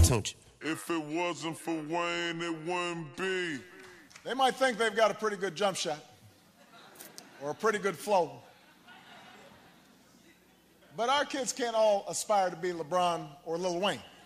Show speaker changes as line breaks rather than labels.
don't you?
If it wasn't for Wayne, it wouldn't be.
They might think they've got a pretty good jump shot or a pretty good flow. But our kids can't all aspire to be LeBron or Lil Wayne.